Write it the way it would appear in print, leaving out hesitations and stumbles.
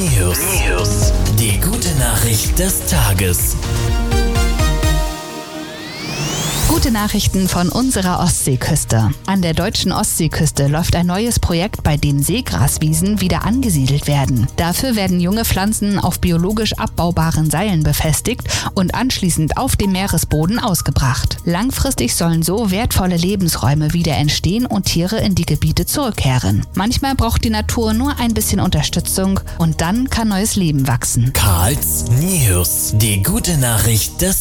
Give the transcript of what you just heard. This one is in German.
News. Die gute Nachricht des Tages. Gute Nachrichten von unserer Ostseeküste. An der deutschen Ostseeküste läuft ein neues Projekt, bei dem Seegraswiesen wieder angesiedelt werden. Dafür werden junge Pflanzen auf biologisch abbaubaren Seilen befestigt und anschließend auf dem Meeresboden ausgebracht. Langfristig sollen so wertvolle Lebensräume wieder entstehen und Tiere in die Gebiete zurückkehren. Manchmal braucht die Natur nur ein bisschen Unterstützung und dann kann neues Leben wachsen. Karls News. Die gute Nachricht des